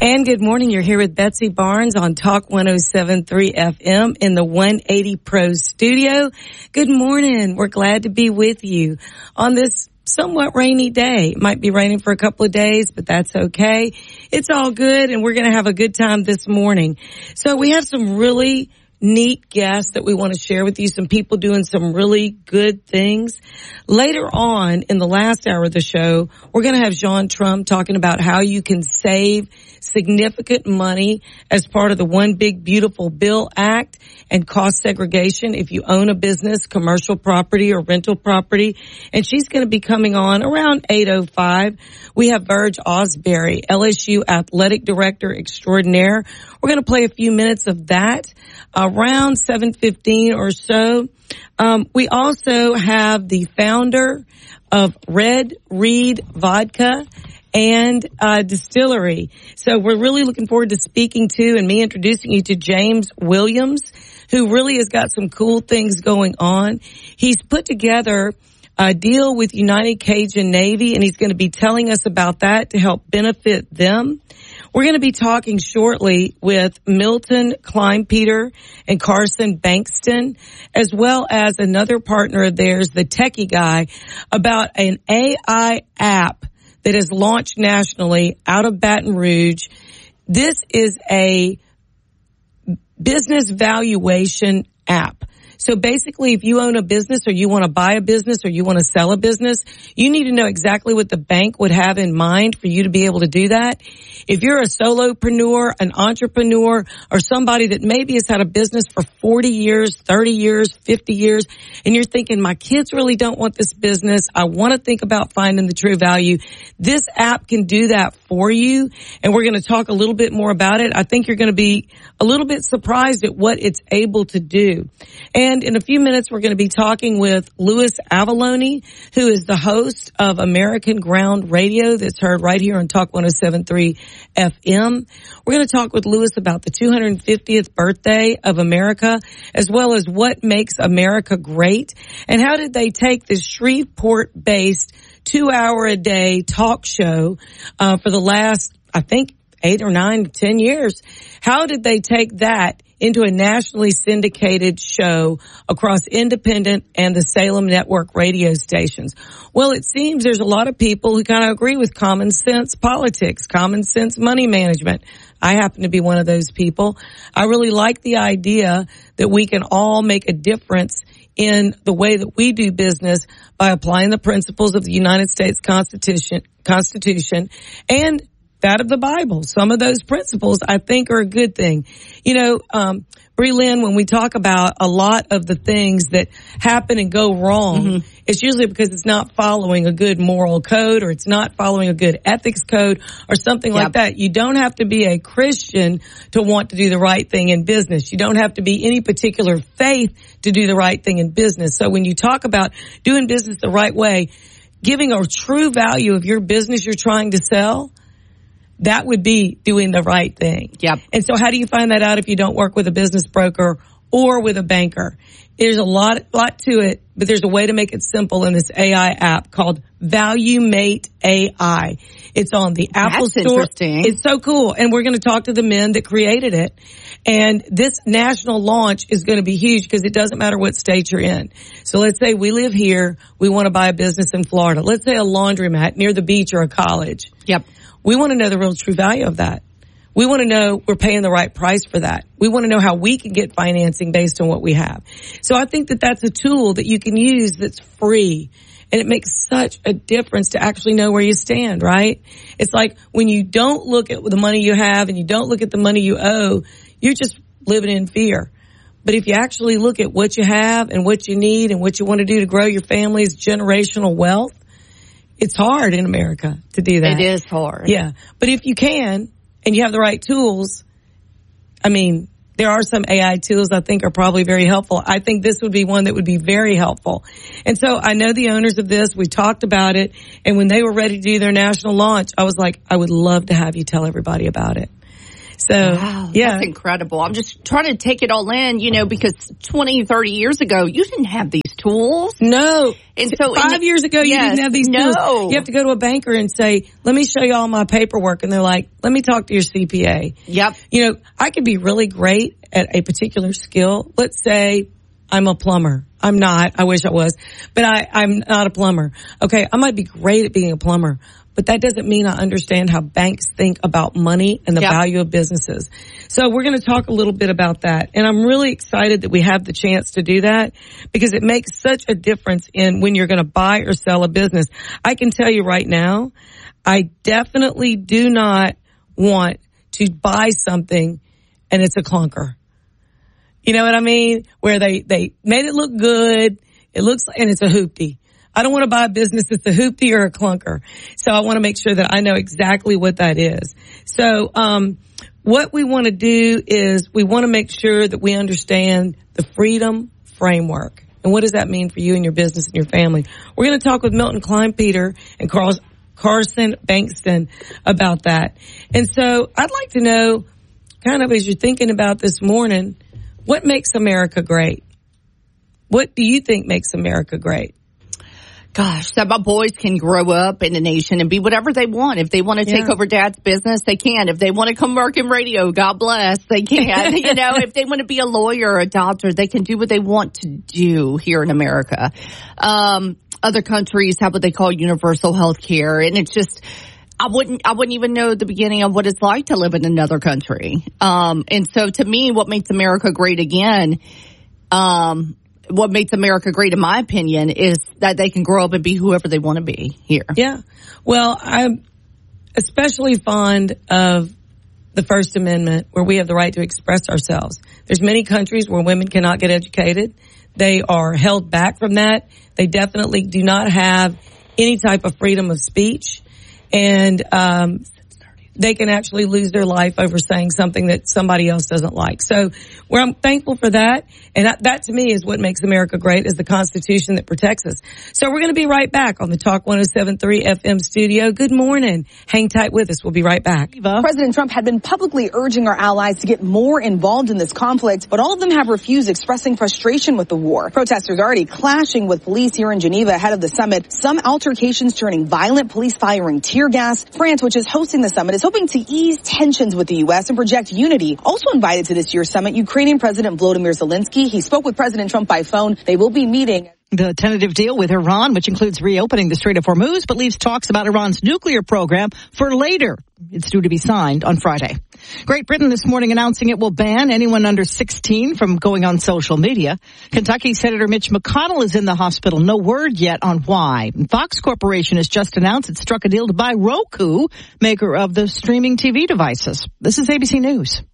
And good morning. You're here with Betsy Barnes on Talk 107.3 FM in the 180 Pro studio. Good morning. We're glad to be with you on this somewhat rainy day. It might be raining for a couple of days, but that's okay. It's all good, and we're going to have a good time this morning. So we have some really neat guests that we want to share with you, some people doing some really good things. Later on in the last hour of the show, we're going to have Jean Trump talking about how you can save significant money as part of the One Big Beautiful Bill Act and cost segregation if you own a business, commercial property or rental property. And she's going to be coming on around 8:05. We have Verge Osbury, LSU Athletic Director Extraordinaire. We're going to play a few minutes of that around 7:15 or so. We also have the founder of Red Reed Vodka and Distillery. So we're really looking forward to speaking to and me introducing you to James Williams, who really has got some cool things going on. He's put together a deal with United Cajun Navy, and he's going to be telling us about that to help benefit them. We're going to be talking shortly with Milton Kleinpeter and Carson Bankston, as well as another partner of theirs, the Techie Guy, about an AI app that is launched nationally out of Baton Rouge. This is a business valuation app. So basically, if you own a business or you want to buy a business or you want to sell a business, you need to know exactly what the bank would have in mind for you to be able to do that. If you're a solopreneur, an entrepreneur, or somebody that maybe has had a business for 40 years, 30 years, 50 years, and you're thinking, my kids really don't want this business, I want to think about finding the true value, this app can do that for you, and we're going to talk a little bit more about it. I think you're going to be a little bit surprised at what it's able to do. And in a few minutes, we're going to be talking with Louis Avallone, who is the host of American Ground Radio that's heard right here on Talk 107.3 FM. We're going to talk with Louis about the 250th birthday of America, as well as what makes America great, and how did they take this Shreveport-based 2-hour-a-day talk show for the last, I think, 8 or 9, 10 years. How did they take that into a nationally syndicated show across independent and the Salem Network radio stations? Well, it seems there's a lot of people who kind of agree with common sense politics, common sense money management. I happen to be one of those people. I really like the idea that we can all make a difference in the way that we do business by applying the principles of the United States Constitution and that of the Bible. Some of those principles I think are a good thing. You know, Bree Lynn, when we talk about a lot of the things that happen and go wrong, it's usually because it's not following a good moral code or it's not following a good ethics code or something like that. You don't have to be a Christian to want to do the right thing in business. You don't have to be any particular faith to do the right thing in business. So when you talk about doing business the right way, giving a true value of your business you're trying to sell, that would be doing the right thing. Yep. And so how do you find that out if you don't work with a business broker or with a banker? There's a lot to it, but there's a way to make it simple in this AI app called ValueMate AI. It's on the Apple Store. Interesting. It's so cool. And we're going to talk to the men that created it. And this national launch is going to be huge because it doesn't matter what state you're in. So let's say we live here. We want to buy a business in Florida. Let's say a laundromat near the beach or a college. Yep. We want to know the real true value of that. We want to know we're paying the right price for that. We want to know how we can get financing based on what we have. So I think that that's a tool that you can use that's free. And it makes such a difference to actually know where you stand, right? It's like when you don't look at the money you have and you don't look at the money you owe, you're just living in fear. But if you actually look at what you have and what you need and what you want to do to grow your family's generational wealth, it's hard in America to do that. It is hard. Yeah. But if you can and you have the right tools, I mean, there are some AI tools I think are probably very helpful. I think this would be one that would be very helpful. And so I know the owners of this. We talked about it. And when they were ready to do their national launch, I was like, I would love to have you tell everybody about it. So, wow, yeah. That's incredible. I'm just trying to take it all in, because 20, 30 years ago, you didn't have these tools. No. And so 5 years ago, you didn't have these tools. You have to go to a banker and say, let me show you all my paperwork. And they're like, let me talk to your CPA. Yep. I could be really great at a particular skill. Let's say I'm a plumber. I'm not. I wish I was. But I'm not a plumber. Okay, I might be great at being a plumber. But that doesn't mean I understand how banks think about money and the value of businesses. So we're going to talk a little bit about that. And I'm really excited that we have the chance to do that because it makes such a difference in when you're going to buy or sell a business. I can tell you right now, I definitely do not want to buy something and it's a clunker. You know what I mean? Where they made it look good. It looks and it's a hoopty. I don't want to buy a business that's a hoopty or a clunker. So I want to make sure that I know exactly what that is. So, what we want to do is we want to make sure that we understand the freedom framework. And what does that mean for you and your business and your family? We're going to talk with Milton Kleinpeter and Carson Bankston about that. And so I'd like to know, kind of as you're thinking about this morning, what makes America great? What do you think makes America great? Gosh, that my boys can grow up in the nation and be whatever they want. If they want to take over dad's business, they can. If they want to come work in radio, God bless, they can. If they want to be a lawyer or a doctor, they can do what they want to do here in America. Other countries have what they call universal health care. And it's just, I wouldn't even know the beginning of what it's like to live in another country. And so to me, what makes America great again, what makes America great, in my opinion, is that they can grow up and be whoever they want to be here. Yeah. Well, I'm especially fond of the First Amendment, where we have the right to express ourselves. There's many countries where women cannot get educated. They are held back from that. They definitely do not have any type of freedom of speech. And they can actually lose their life over saying something that somebody else doesn't like. So I'm thankful for that. And that to me is what makes America great, is the Constitution that protects us. So we're going to be right back on the Talk 107.3 FM studio. Good morning. Hang tight with us. We'll be right back. President Trump had been publicly urging our allies to get more involved in this conflict, but all of them have refused, expressing frustration with the war. Protesters already clashing with police here in Geneva ahead of the summit. Some altercations turning violent, police firing tear gas. France, which is hosting the summit, is hoping to ease tensions with the U.S. and project unity. Also invited to this year's summit, Ukrainian President Volodymyr Zelensky. He spoke with President Trump by phone. They will be meeting. The tentative deal with Iran, which includes reopening the Strait of Hormuz, but leaves talks about Iran's nuclear program for later. It's due to be signed on Friday. Great Britain this morning announcing it will ban anyone under 16 from going on social media. Kentucky Senator Mitch McConnell is in the hospital. No word yet on why. Fox Corporation has just announced it struck a deal to buy Roku, maker of the streaming TV devices. This is ABC News.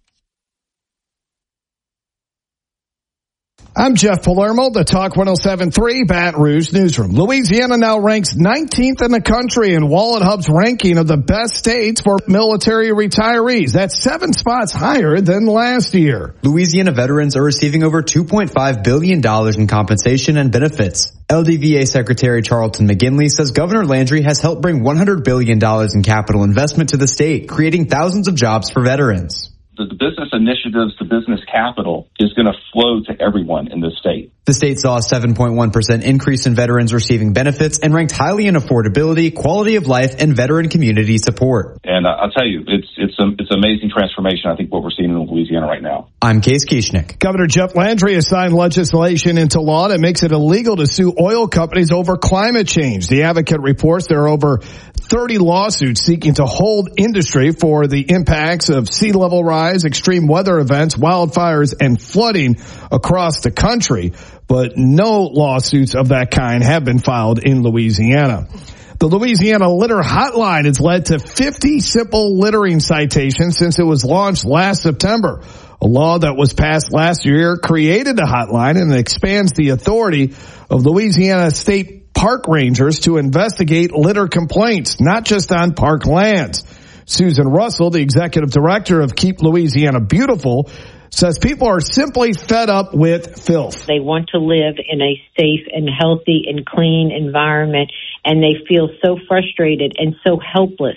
I'm Jeff Palermo, the Talk 107.3 Baton Rouge Newsroom. Louisiana now ranks 19th in the country in WalletHub's ranking of the best states for military retirees. That's 7 spots higher than last year. Louisiana veterans are receiving over $2.5 billion in compensation and benefits. LDVA Secretary Charlton McGinley says Governor Landry has helped bring $100 billion in capital investment to the state, creating thousands of jobs for veterans. The business initiatives, the business capital is going to flow to everyone in the state. The state saw a 7.1% increase in veterans receiving benefits and ranked highly in affordability, quality of life, and veteran community support. And I'll tell you, it's amazing transformation, I think, what we're seeing in Louisiana right now. I'm Case Kieschnick. Governor Jeff Landry has signed legislation into law that makes it illegal to sue oil companies over climate change. The Advocate reports there are over 30 lawsuits seeking to hold industry for the impacts of sea level rise, extreme weather events, wildfires, and flooding across the country. But no lawsuits of that kind have been filed in Louisiana. The Louisiana Litter Hotline has led to 50 simple littering citations since it was launched last September. A law that was passed last year created the hotline and expands the authority of Louisiana state park rangers to investigate litter complaints, not just on park lands. Susan Russell, the executive director of Keep Louisiana Beautiful, says people are simply fed up with filth. They want to live in a safe and healthy and clean environment, and they feel so frustrated and so helpless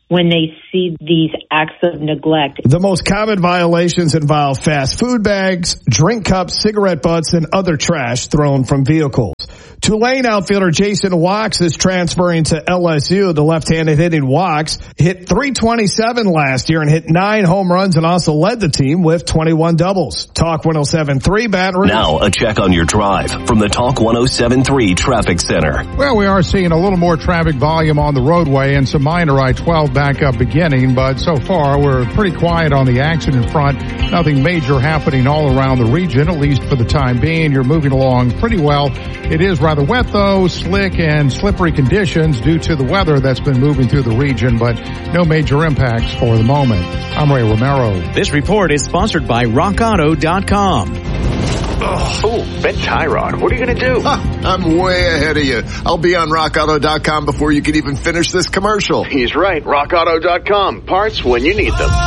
when they see these acts of neglect. The most common violations involve fast food bags, drink cups, cigarette butts, and other trash thrown from vehicles. Tulane outfielder Jason Wachs is transferring to LSU. The left-handed hitting Wachs hit .327 last year and hit 9 home runs and also led the team with 21 doubles. Talk 107.3 Baton Rouge. Now a check on your drive from the Talk 107.3 Traffic Center. Well, we are seeing a little more traffic volume on the roadway and some minor I-12 backup beginning, but so far we're pretty quiet on the accident front. Nothing major happening all around the region, at least for the time being. You're moving along pretty well. It is rather wet though, slick and slippery conditions due to the weather that's been moving through the region, but no major impacts for the moment. I'm Ray Romero. This report is sponsored by RockAuto.com. Oh, Ben Tyrod, what are you going to do? I'm way ahead of you. I'll be on RockAuto.com before you can even finish this commercial. He's right. RockAuto.com. Parts when you need them.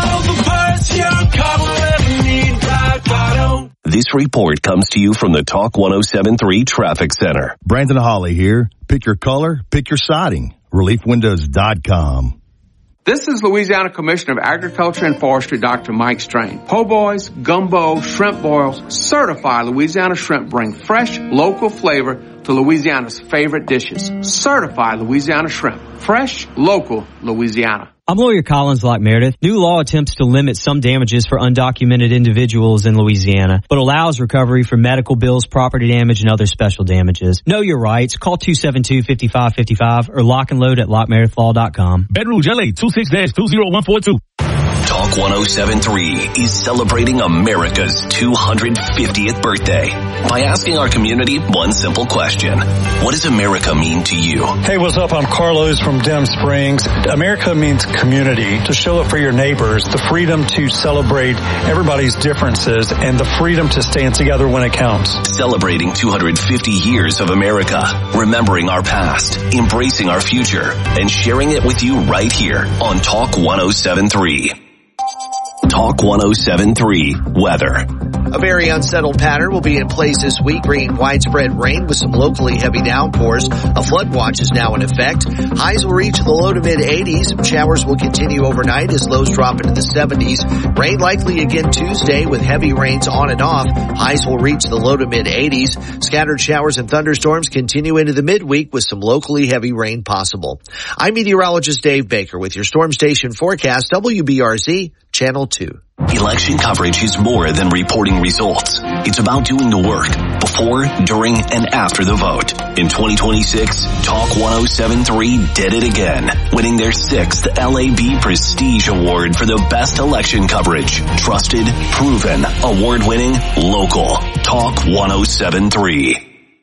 This report comes to you from the Talk 107.3 Traffic Center. Brandon Hawley here. Pick your color, pick your siding. ReliefWindows.com. This is Louisiana Commissioner of Agriculture and Forestry, Dr. Mike Strain. Po' boys, gumbo, shrimp boils, certified Louisiana shrimp bring fresh, local flavor to Louisiana's favorite dishes. Certified Louisiana shrimp. Fresh, local, Louisiana. I'm lawyer Collins Locke Meredith. New law attempts to limit some damages for undocumented individuals in Louisiana, but allows recovery for medical bills, property damage, and other special damages. Know your rights. Call 272-5555 or lock and load at lockmeredithlaw.com. Baton Rouge, LA, 26-20142. Talk 107.3 is celebrating America's 250th birthday by asking our community one simple question. What does America mean to you? Hey, what's up? I'm Carlos from Dem Springs. America means community, to show up for your neighbors, the freedom to celebrate everybody's differences, and the freedom to stand together when it counts. Celebrating 250 years of America, remembering our past, embracing our future, and sharing it with you right here on Talk 107.3. Talk 107.3 Weather. A very unsettled pattern will be in place this week, bringing widespread rain with some locally heavy downpours. A flood watch is now in effect. Highs will reach the low to mid 80s. Showers will continue overnight as lows drop into the 70s. Rain likely again Tuesday with heavy rains on and off. Highs will reach the low to mid 80s. Scattered showers and thunderstorms continue into the midweek with some locally heavy rain possible. I'm meteorologist Dave Baker with your Storm Station forecast, WBRZ, Channel 2. Election coverage is more than reporting results. It's about doing the work before, during, and after the vote. In 2026, Talk 107.3 did it again, winning their 6th LAB Prestige Award for the best election coverage. Trusted, proven, award-winning, local. Talk 107.3.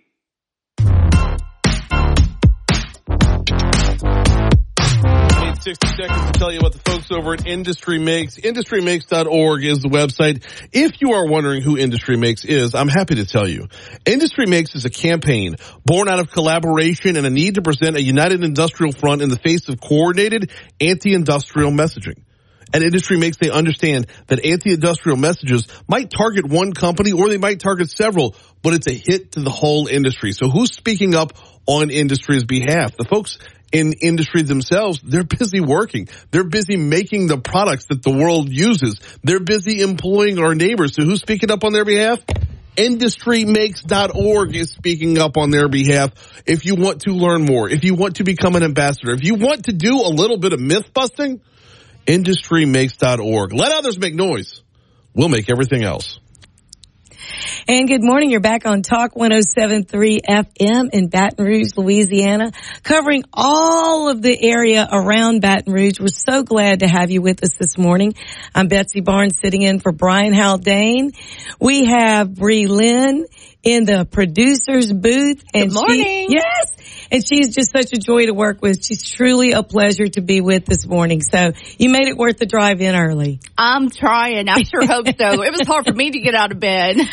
60 seconds to tell you what the folks over at Industry Makes. IndustryMakes.org is the website. If you are wondering who Industry Makes is, I'm happy to tell you. Industry Makes is a campaign born out of collaboration and a need to present a united industrial front in the face of coordinated anti-industrial messaging. At Industry Makes, they understand that anti-industrial messages might target one company or they might target several, but it's a hit to the whole industry. So who's speaking up on industry's behalf? The folks in industry themselves, they're busy working. They're busy making the products that the world uses. They're busy employing our neighbors. So who's speaking up on their behalf? IndustryMakes.org is speaking up on their behalf. If you want to learn more, if you want to become an ambassador, if you want to do a little bit of myth busting, IndustryMakes.org. Let others make noise. We'll make everything else. And good morning. You're back on Talk 107.3 FM in Baton Rouge, Louisiana, covering all of the area around Baton Rouge. We're so glad to have you with us this morning. I'm Betsy Barnes sitting in for Brian Haldane. We have Bree Lynn in the producer's booth. And good morning. Yes. And she's just such a joy to work with. She's truly a pleasure to be with this morning. So you made it worth the drive in early. I'm trying. I sure hope so. It was hard for me to get out of bed.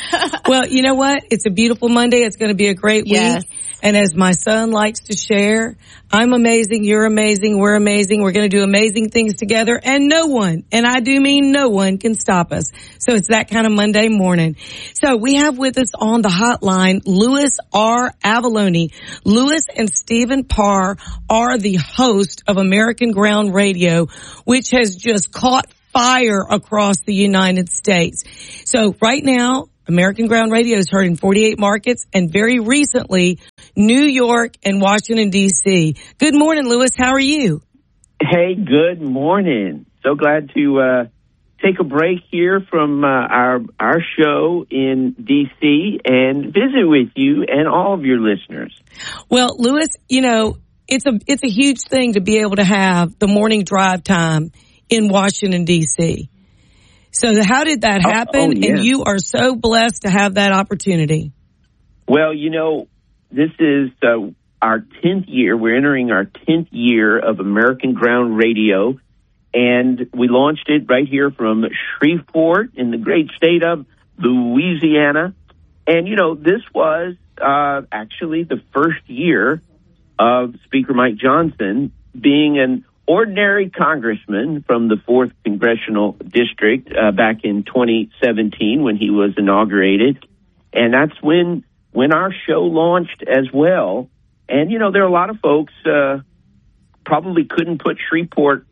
Well, you know what? It's a beautiful Monday. It's going to be a great week. And as my son likes to share, I'm amazing, you're amazing, we're amazing. We're going to do amazing things together, and no one, and I do mean no one, can stop us. So it's that kind of Monday morning. So we have with us on the hotline Louis R. Avallone. Louis and Stephen Parr are the host of American Ground Radio, which has just caught fire across the United States. So right now, American Ground Radio is heard in 48 markets, and very recently, New York and Washington, D.C. Good morning, Louis. How are you? Hey, good morning. So glad to take a break here from our show in D.C. and visit with you and all of your listeners. Well, Louis, you know, it's a huge thing to be able to have the morning drive time in Washington, D.C. So how did that happen? Yeah. And you are so blessed to have that opportunity. Well, you know, this is our 10th year. We're entering our 10th year of American Ground Radio, and we launched it right here from Shreveport in the great state of Louisiana. And, you know, this was actually the first year of Speaker Mike Johnson being an ordinary congressman from the 4th Congressional District back in 2017 when he was inaugurated. And that's when our show launched as well. And, you know, there are a lot of folks probably couldn't put Shreveport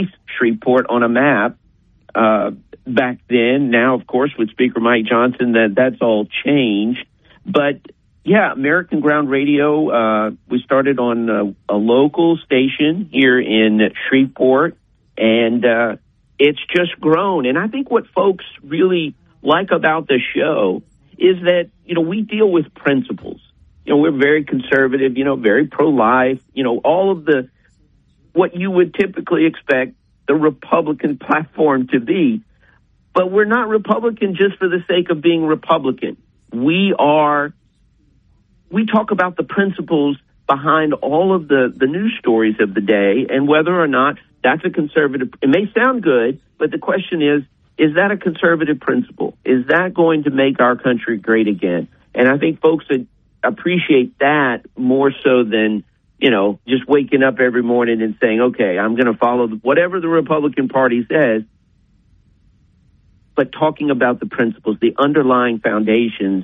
on a map back then. Now, of course, with Speaker Mike Johnson, that's all changed. But yeah, American Ground Radio, we started on a local station here in Shreveport, and it's just grown. And I think what folks really like about the show is that, you know, we deal with principles. You know, we're very conservative, you know, very pro-life, you know, all of what you would typically expect the Republican platform to be. But we're not Republican just for the sake of being Republican. We talk about the principles behind all of the news stories of the day, and whether or not that's a conservative. It may sound good, but the question is that a conservative principle? Is that going to make our country great again? And I think folks would appreciate that more so than, you know, just waking up every morning and saying, okay, I'm going to follow whatever the Republican Party says, but talking about the principles, the underlying foundations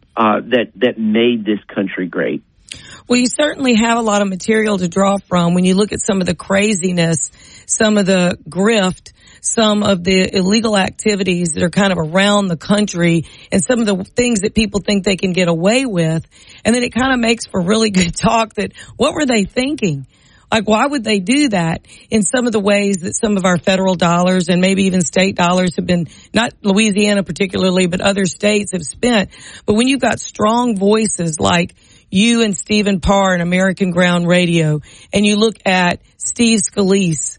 that made this country great. Well, you certainly have a lot of material to draw from when you look at some of the craziness, some of the grift, some of the illegal activities that are kind of around the country, and some of the things that people think they can get away with. And then it kind of makes for really good talk that what were they thinking? Like, why would they do that in some of the ways that some of our federal dollars and maybe even state dollars have been, not Louisiana particularly, but other states have spent. But when you've got strong voices like you and Stephen Parr and American Ground Radio, and you look at Steve Scalise,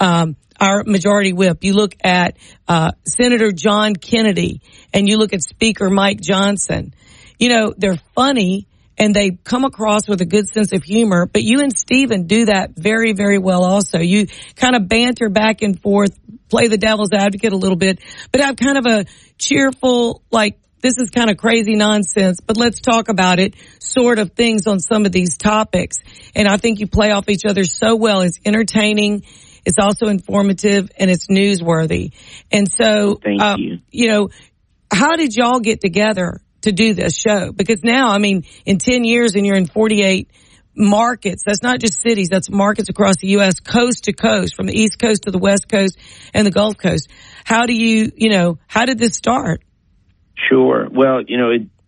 our majority whip, you look at Senator John Kennedy, and you look at Speaker Mike Johnson, you know, they're funny and they come across with a good sense of humor, but you and Stephen do that very, very well also. You kind of banter back and forth, play the devil's advocate a little bit, but have kind of a cheerful, like, this is kind of crazy nonsense, but let's talk about it sort of things on some of these topics. And I think you play off each other so well. It's entertaining, it's also informative, and it's newsworthy. And so, Thank you. You know, how did y'all get together to do this show? Because now, I mean, in 10 years and you're in 48 markets, that's not just cities, that's markets across the U.S., coast to coast, from the East Coast to the West Coast and the Gulf Coast. How do how did this start? Sure. Well, you know,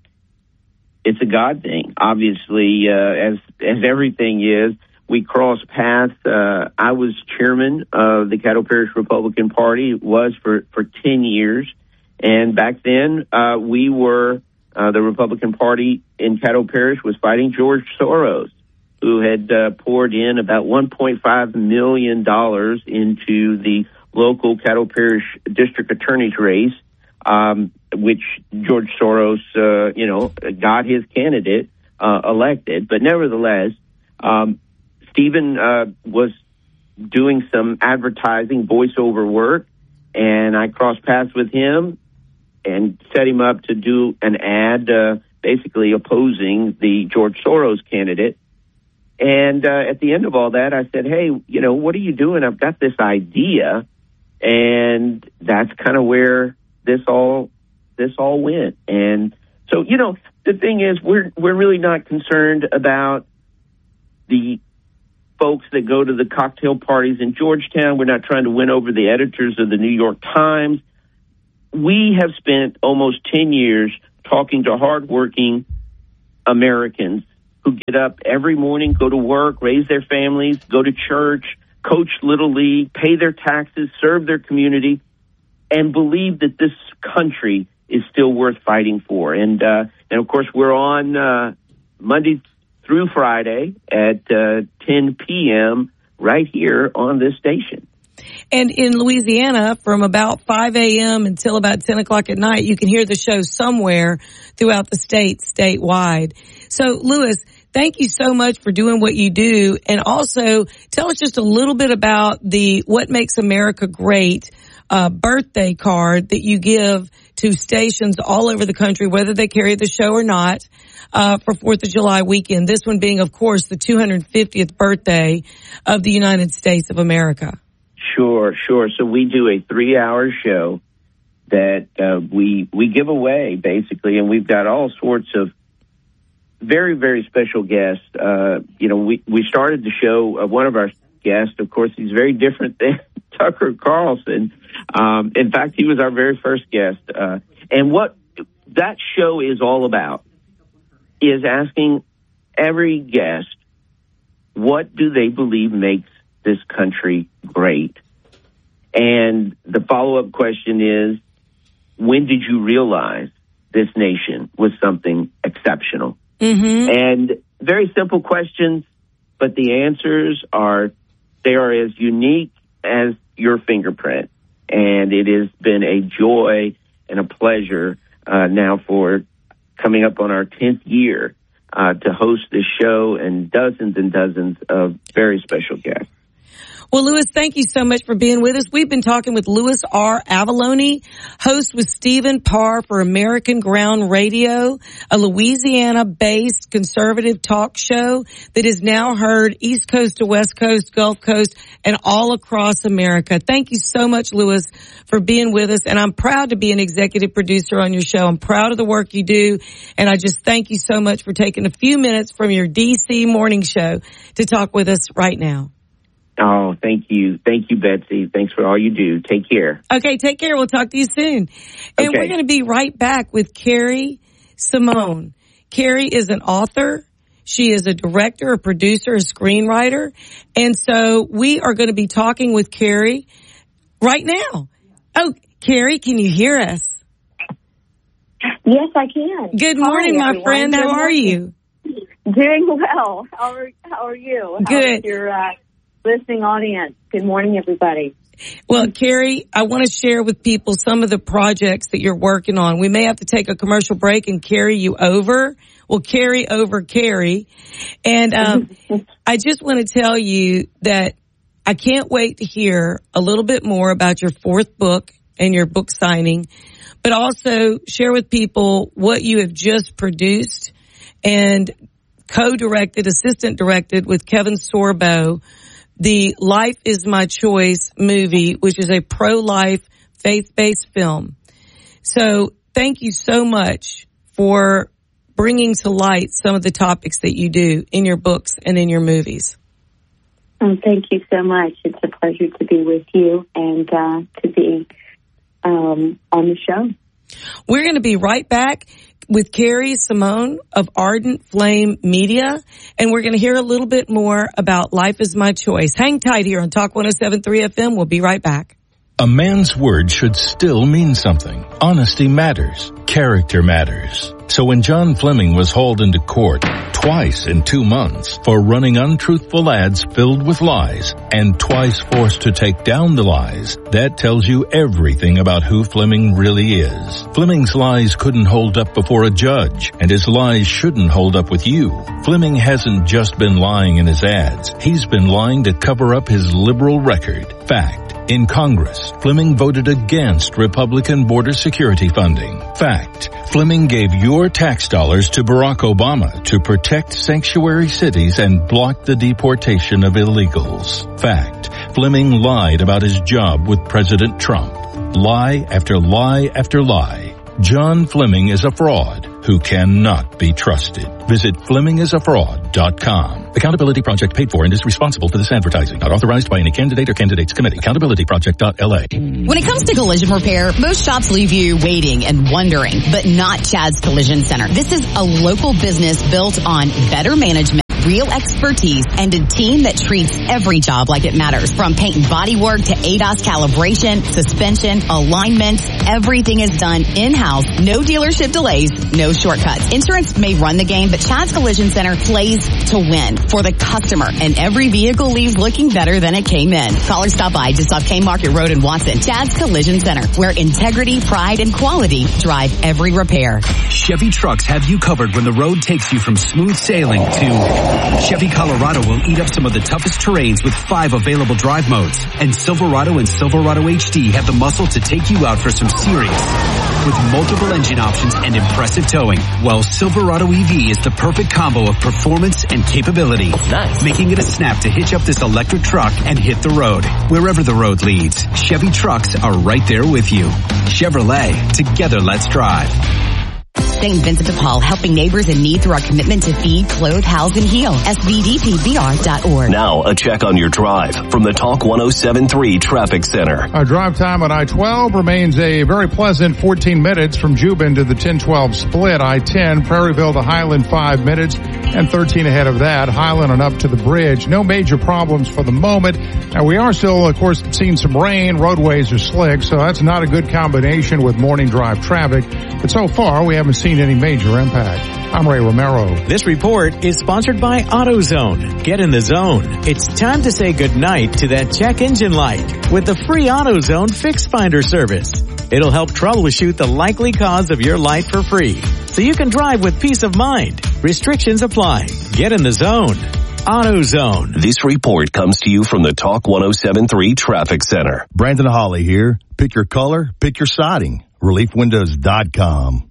it's a God thing. Obviously, as everything is, we crossed paths. I was chairman of the Caddo Parish Republican Party, was for 10 years. And back then, we were, the Republican Party in Caddo Parish was fighting George Soros, who had poured in about $1.5 million into the local Caddo Parish district attorney's race, which George Soros, got his candidate elected. But nevertheless, Stephen was doing some advertising voiceover work, and I crossed paths with him. and set him up to do an ad, basically opposing the George Soros candidate. And at the end of all that, I said, hey, what are you doing? I've got this idea. And that's kind of where this all went. And so, the thing is, we're really not concerned about the folks that go to the cocktail parties in Georgetown. We're not trying to win over the editors of the New York Times. We have spent almost 10 years talking to hardworking Americans who get up every morning, go to work, raise their families, go to church, coach Little League, pay their taxes, serve their community, and believe that this country is still worth fighting for. And of course, we're on Monday through Friday at 10 p.m. right here on this station. And in Louisiana, from about 5 a.m. until about 10 o'clock at night, you can hear the show somewhere throughout the state, statewide. So, Louis, thank you so much for doing what you do. And also, tell us just a little bit about the What Makes America Great birthday card that you give to stations all over the country, whether they carry the show or not, for 4th of July weekend. This one being, of course, the 250th birthday of the United States of America. Sure. So we do a 3-hour show that we give away, basically, and we've got all sorts of very, very special guests. We started the show, one of our guests, of course, he's very different than Tucker Carlson. In fact, he was our very first guest. And what that show is all about is asking every guest, what do they believe makes this country great? And the follow-up question is, when did you realize this nation was something exceptional? Mm-hmm. And very simple questions, but the answers are as unique as your fingerprint. And it has been a joy and a pleasure now for coming up on our 10th year to host this show and dozens of very special guests. Well, Louis, thank you so much for being with us. We've been talking with Louis R. Avallone, host with Stephen Parr for American Ground Radio, a Louisiana-based conservative talk show that is now heard East Coast to West Coast, Gulf Coast, and all across America. Thank you so much, Louis, for being with us. And I'm proud to be an executive producer on your show. I'm proud of the work you do. And I just thank you so much for taking a few minutes from your D.C. morning show to talk with us right now. Oh, thank you. Thank you, Betsy. Thanks for all you do. Take care. Okay, take care. We'll talk to you soon. And we're going to be right back with Carrie Simone. Carrie is an author. She is a director, a producer, a screenwriter. And so we are going to be talking with Carrie right now. Oh, Carrie, can you hear us? Yes, I can. Good morning, my friend. How are you? Doing well. How are you? Good. How's your listening audience? Good morning, everybody. Well, Carrie, I want to share with people some of the projects that you're working on. We may have to take a commercial break and carry you over. We'll carry over Carrie. And I just want to tell you that I can't wait to hear a little bit more about your fourth book and your book signing, but also share with people what you have just produced and co-directed, assistant directed with Kevin Sorbo, the Life is My Choice movie, which is a pro-life, faith-based film. So thank you so much for bringing to light some of the topics that you do in your books and in your movies. Thank you so much. It's a pleasure to be with you and to be on the show. We're going to be right back with Carrie Simone of Ardent Flame Media, and we're going to hear a little bit more about Life is My Choice. Hang tight here on Talk 107.3 FM. We'll be right back. A man's word should still mean something. Honesty matters. Character matters. So when John Fleming was hauled into court twice in 2 months for running untruthful ads filled with lies and twice forced to take down the lies, that tells you everything about who Fleming really is. Fleming's lies couldn't hold up before a judge, and his lies shouldn't hold up with you. Fleming hasn't just been lying in his ads. He's been lying to cover up his liberal record. Fact. In Congress, Fleming voted against Republican border security funding. Fact. Fleming gave your tax dollars to Barack Obama to protect sanctuary cities and block the deportation of illegals. Fact. Fleming lied about his job with President Trump. Lie after lie after lie. John Fleming is a fraud who cannot be trusted. Visit FlemingIsAFraud.com. Accountability Project paid for and is responsible for this advertising. Not authorized by any candidate or candidates committee. AccountabilityProject.LA. When it comes to collision repair, most shops leave you waiting and wondering, but not Chad's Collision Center. This is a local business built on better management, real expertise, and a team that treats every job like it matters. From paint and body work to ADAS calibration, suspension, alignments, everything is done in-house. No dealership delays, no shortcuts. Insurance may run the game, but Chad's Collision Center plays to win for the customer, and every vehicle leaves looking better than it came in. Call or stop by just off K Market Road in Watson. Chad's Collision Center, where integrity, pride, and quality drive every repair. Chevy trucks have you covered when the road takes you from smooth sailing to Chevy Colorado will eat up some of the toughest terrains with 5 available drive modes. And Silverado and Silverado HD have the muscle to take you out for some serious. With multiple engine options and impressive towing, while Silverado EV is the perfect combo of performance and capability. Nice. Making it a snap to hitch up this electric truck and hit the road. Wherever the road leads, Chevy trucks are right there with you. Chevrolet, together let's drive. St. Vincent de Paul, helping neighbors in need through our commitment to feed, clothe, house, and heal. SVDPBR.org. Now, a check on your drive from the Talk 107.3 Traffic Center. Our drive time on I-12 remains a very pleasant 14 minutes from Jubin to the 10-12 split. I-10, Prairieville to Highland, 5 minutes, and 13 ahead of that. Highland and up to the bridge. No major problems for the moment. Now, we are still, of course, seeing some rain. Roadways are slick, so that's not a good combination with morning drive traffic. But so far, we haven't seen any major impact. I'm Ray Romero. This report is sponsored by AutoZone. Get in the zone. It's time to say goodnight to that check engine light with the free AutoZone Fix Finder service. It'll help troubleshoot the likely cause of your light for free, so you can drive with peace of mind. Restrictions apply. Get in the zone. AutoZone. This report comes to you from the Talk 107.3 Traffic Center. Brandon Hawley here. Pick your color, pick your siding. ReliefWindows.com.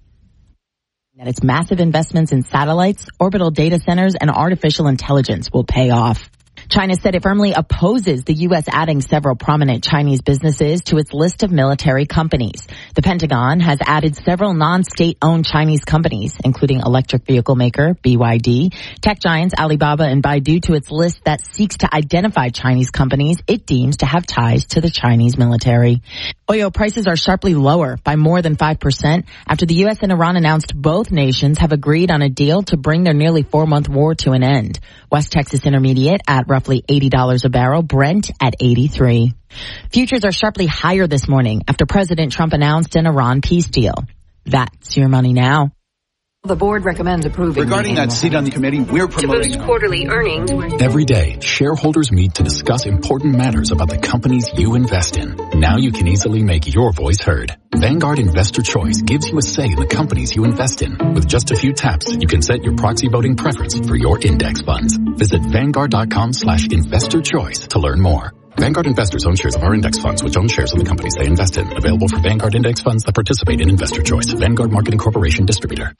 That its massive investments in satellites, orbital data centers, and artificial intelligence will pay off. China said it firmly opposes the U.S. adding several prominent Chinese businesses to its list of military companies. The Pentagon has added several non-state-owned Chinese companies, including electric vehicle maker BYD, tech giants Alibaba and Baidu, to its list that seeks to identify Chinese companies it deems to have ties to the Chinese military. Oil prices are sharply lower by more than 5% after the U.S. and Iran announced both nations have agreed on a deal to bring their nearly 4-month war to an end. West Texas Intermediate at roughly $80 a barrel, Brent at 83. Futures are sharply higher this morning after President Trump announced an Iran peace deal. That's your money now. The board recommends approving. Regarding that seat on the committee, we're promoting. To boost quarterly earnings. Every day, shareholders meet to discuss important matters about the companies you invest in. Now you can easily make your voice heard. Vanguard Investor Choice gives you a say in the companies you invest in. With just a few taps, you can set your proxy voting preference for your index funds. Visit Vanguard.com/investor choice to learn more. Vanguard investors own shares of our index funds, which own shares in the companies they invest in. Available for Vanguard index funds that participate in Investor Choice. Vanguard Marketing Corporation Distributor.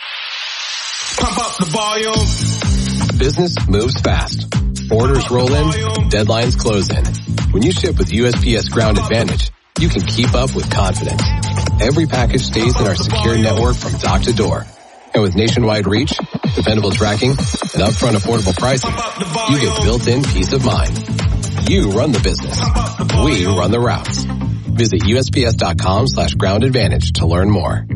Pump up the volume. Business moves fast. Orders roll in, deadlines close in. When you ship with USPS Ground Advantage, you can keep up with confidence. Every package stays in our secure network from dock to door. And with nationwide reach, dependable tracking, and upfront affordable pricing, you get built-in peace of mind. You run the business. We run the routes. Visit USPS.com/ground advantage to learn more.